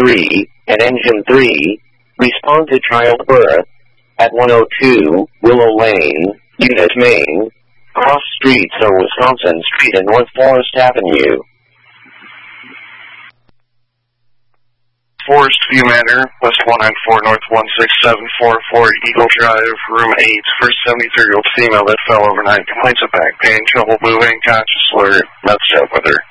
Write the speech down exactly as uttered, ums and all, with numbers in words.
three and Engine three, respond to childbirth at one oh two Willow Lane, Unit, Maine. Cross streets are Wisconsin Street and North Forest Avenue. Forest View Manor, West one nine four North one six seven four four Eagle Drive, Room eight, for a seventy-three-year-old female that fell overnight. Complaints of back pain, trouble moving, conscious alert, mouth shut with her.